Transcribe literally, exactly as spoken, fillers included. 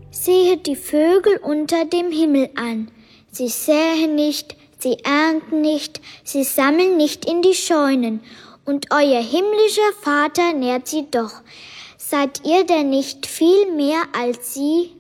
Sehet die Vögel unter dem Himmel an. Sie säen nicht, sie ernten nicht, sie sammeln nicht in die Scheunen. Und euer himmlischer Vater nährt sie doch. Seid ihr denn nicht viel mehr als sie?